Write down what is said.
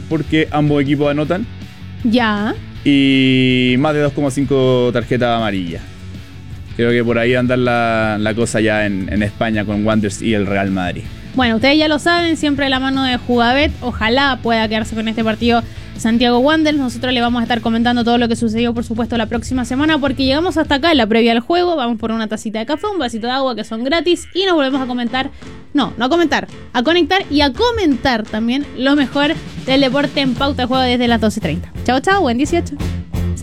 porque ambos equipos anotan. Ya. Y más de 2,5 tarjetas amarillas. Creo que por ahí va a andar la cosa ya en España con Wanderers y el Real Madrid. Bueno, ustedes ya lo saben, siempre de la mano de Jugabet. Ojalá pueda quedarse con este partido Santiago Wanderers. Nosotros le vamos a estar comentando todo lo que sucedió, por supuesto, la próxima semana, porque llegamos hasta acá en la previa del juego. Vamos por una tacita de café, un vasito de agua que son gratis y nos volvemos a comentar. No a comentar, a conectar y a comentar también lo mejor del deporte en Pauta de Juego desde las 12:30. Chao, chao, buen 18.